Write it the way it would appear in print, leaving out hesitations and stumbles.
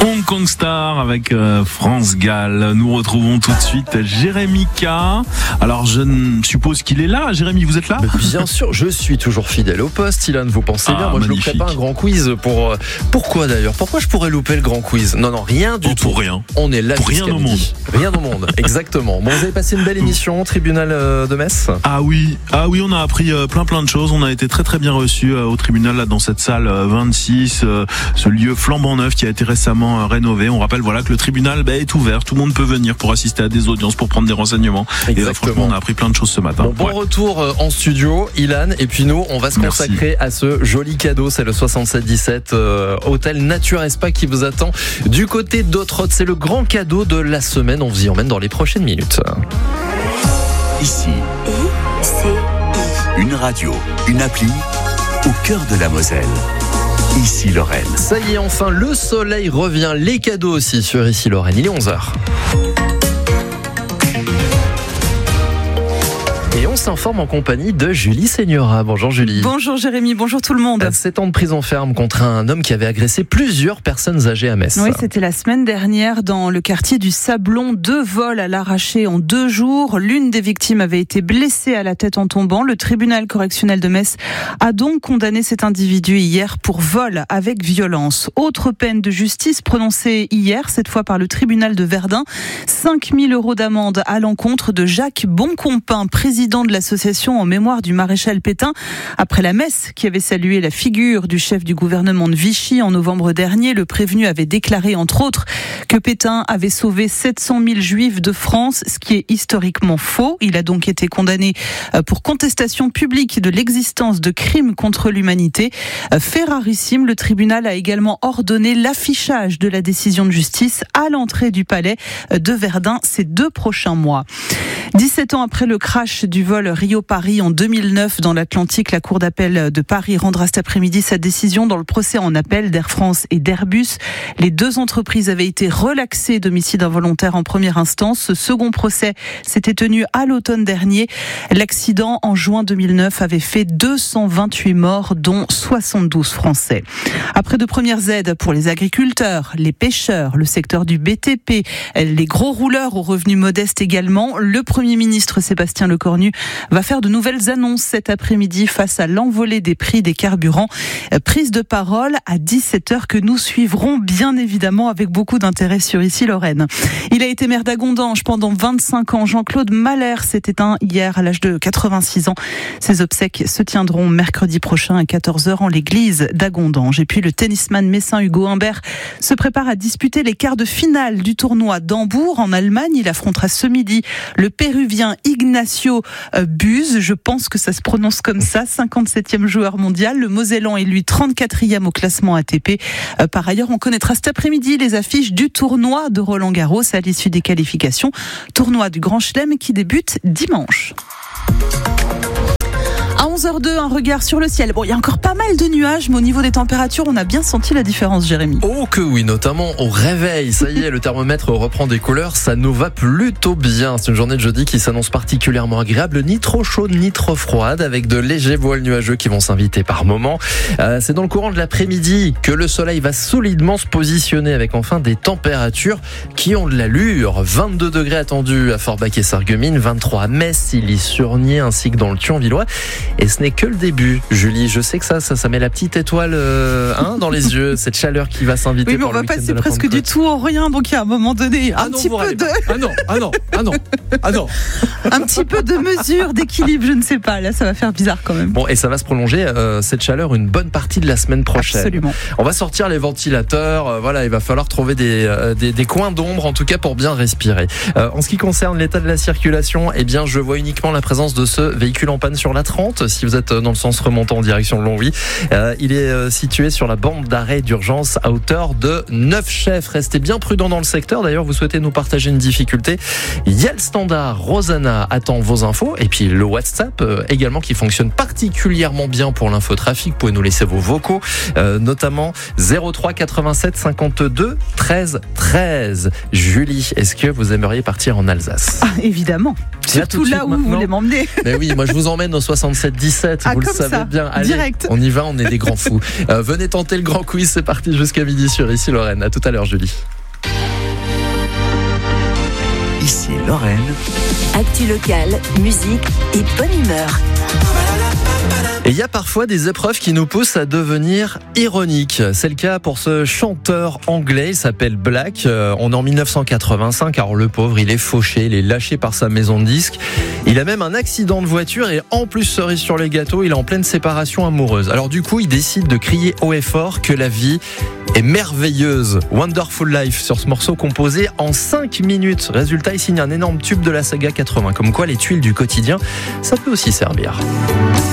Hong Kong Star avec France Gall. Nous retrouvons tout de suite Jérémy K. Alors je suppose qu'il est là. Jérémy, vous êtes là ? Bien sûr, je suis toujours fidèle au poste. Ilan, vous pensez bien. Moi, magnifique. je ne louperai pas un grand quiz pour... Pourquoi d'ailleurs ? Pourquoi je pourrais louper le grand quiz ? Non, rien du tout. Pour rien. On est là pour jusqu'à rien au midi. monde. Rien au monde, exactement. Bon, vous avez passé une belle émission au tribunal de Metz ? Ah oui, on a appris plein de choses. On a été très bien reçus au tribunal là, dans cette salle 26, ce lieu flambant neuf qui a été récemment rénové. On rappelle que le tribunal est ouvert. Tout le monde peut venir pour assister à des audiences, pour prendre des renseignements. Exactement. Et franchement, on a appris plein de choses ce matin. Bon retour en studio, Ilan. Et puis nous, on va se consacrer à ce joli cadeau. C'est le 7717 Hôtel Nature et Spa qui vous attend du côté d'Autrode. C'est le grand cadeau de la semaine. On vous y emmène dans les prochaines minutes. Ici, une radio, une appli au cœur de la Moselle. Ici Lorraine. Ça y est, enfin, le soleil revient. Les cadeaux aussi sur Ici Lorraine. Il est 11h. Et on s'informe en compagnie de Julie Seigneura. Bonjour Julie. Bonjour Jérémy, bonjour tout le monde. 7 ans de prison ferme contre un homme qui avait agressé plusieurs personnes âgées à Metz. Oui, c'était la semaine dernière dans le quartier du Sablon. 2 vols à l'arraché en 2 jours. L'une des victimes avait été blessée à la tête en tombant. Le tribunal correctionnel de Metz a donc condamné cet individu hier pour vol avec violence. Autre peine de justice prononcée hier, cette fois par le tribunal de Verdun. 5 000 € d'amende à l'encontre de Jacques Boncompin, président de l'association en mémoire du maréchal Pétain. Après la messe qui avait salué la figure du chef du gouvernement de Vichy en novembre dernier, le prévenu avait déclaré entre autres que Pétain avait sauvé 700 000 juifs de France, ce qui est historiquement faux. Il a donc été condamné pour contestation publique de l'existence de crimes contre l'humanité. Fait rarissime, le tribunal a également ordonné l'affichage de la décision de justice à l'entrée du palais de Verdun ces 2 prochains mois. 17 ans après le crash du vol Rio-Paris en 2009 dans l'Atlantique, la Cour d'appel de Paris rendra cet après-midi sa décision dans le procès en appel d'Air France et d'Airbus. Les 2 entreprises avaient été relaxées d'homicide involontaire en première instance. Ce second procès s'était tenu à l'automne dernier. L'accident en juin 2009 avait fait 228 morts, dont 72 Français. Après de premières aides pour les agriculteurs, les pêcheurs, le secteur du BTP, les gros rouleurs aux revenus modestes également, le Premier ministre Sébastien Lecornu va faire de nouvelles annonces cet après-midi face à l'envolée des prix des carburants. Prise de parole à 17h que nous suivrons bien évidemment avec beaucoup d'intérêt sur Ici Lorraine. Il a été maire d'Agondange pendant 25 ans. Jean-Claude Mahler s'est éteint hier à l'âge de 86 ans. Ses obsèques se tiendront mercredi prochain à 14h en l'église d'Agondange. Et puis le tennisman messin Hugo Humbert se prépare à disputer les quarts de finale du tournoi d'Hambourg en Allemagne. Il affrontera ce midi le Péruvien Ignacio Buse, je pense que ça se prononce comme ça, 57e joueur mondial. Le Mosellan est lui 34e au classement ATP. Par ailleurs, on connaîtra cet après-midi les affiches du tournoi de Roland-Garros à l'issue des qualifications. Tournoi du Grand Chelem qui débute dimanche. À 11h02, un regard sur le ciel. Bon, il y a encore pas mal de nuages, mais au niveau des températures, on a bien senti la différence, Jérémy. Oh que oui, notamment au réveil. Ça y est, le thermomètre reprend des couleurs. Ça nous va plutôt bien. C'est une journée de jeudi qui s'annonce particulièrement agréable, ni trop chaude, ni trop froide, avec de légers voiles nuageux qui vont s'inviter par moments. C'est dans le courant de l'après-midi que le soleil va solidement se positionner, avec enfin des températures qui ont de l'allure. 22 degrés attendus à Forbach et Sarreguemines, 23 à Metz, Silly-sur-Nier, ainsi que dans le Thionvillois. Et ce n'est que le début, Julie. Je sais que ça met la petite étoile dans les yeux, cette chaleur qui va s'inviter. Oui, mais on va passer presque du tout au rien, donc à un moment donné, un petit peu de... Ah non. Un petit peu de mesure, d'équilibre, je ne sais pas. Là, ça va faire bizarre quand même. Bon, et ça va se prolonger, cette chaleur, une bonne partie de la semaine prochaine. Absolument. On va sortir les ventilateurs. Il va falloir trouver des coins d'ombre, en tout cas, pour bien respirer. En ce qui concerne l'état de la circulation, eh bien, je vois uniquement la présence de ce véhicule en panne sur la 30. Si vous êtes dans le sens remontant en direction de Longwy, il est situé sur la bande d'arrêt d'urgence à hauteur de Neufchef. Restez bien prudents dans le secteur. D'ailleurs, vous souhaitez nous partager une difficulté, il y a le standard. Rosanna attend vos infos. Et puis le WhatsApp également qui fonctionne particulièrement bien pour l'infotrafic. Vous pouvez nous laisser vos vocaux, notamment 03 87 52 13 13. Julie, est-ce que vous aimeriez partir en Alsace ? Évidemment. Surtout là où vous voulez m'emmener. Mais oui, moi je vous emmène au 77 17. Vous le savez bien. Allez, direct. On y va, on est des grands fous. Venez tenter le grand quiz, c'est parti jusqu'à midi sur Ici Lorraine. À tout à l'heure, Julie. Ici Lorraine. Actu locale, musique et bonne humeur. Et il y a parfois des épreuves qui nous poussent à devenir ironiques. C'est le cas pour ce chanteur anglais, il s'appelle Black. On est en 1985, alors le pauvre, il est fauché, il est lâché par sa maison de disques. Il a même un accident de voiture et en plus, cerise sur les gâteaux, il est en pleine séparation amoureuse. Alors du coup, il décide de crier haut et fort que la vie est merveilleuse. Wonderful Life sur ce morceau composé en 5 minutes. Résultat, il signe un énorme tube de la saga 80. Comme quoi, les tuiles du quotidien, ça peut aussi servir.